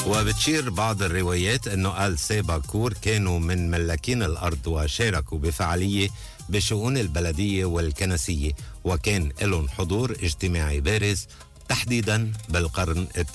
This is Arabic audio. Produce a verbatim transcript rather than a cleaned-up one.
وبتشير بعض الروايات أنه آل سي باكور كانوا من ملاكين الأرض وشاركوا بفعالية بشؤون البلدية والكنسية، وكان لهم حضور اجتماعي بارز تحديدا بالقرن التاسع.